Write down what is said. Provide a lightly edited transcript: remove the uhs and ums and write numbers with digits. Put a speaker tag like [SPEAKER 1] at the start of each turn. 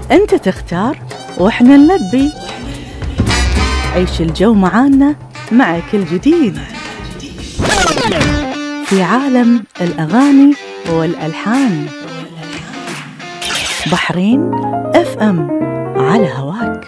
[SPEAKER 1] أنت تختار وإحنا نلبي. عيش الجو معانا مع كل جديد في عالم الأغاني والألحان. بحرين FM على هواك.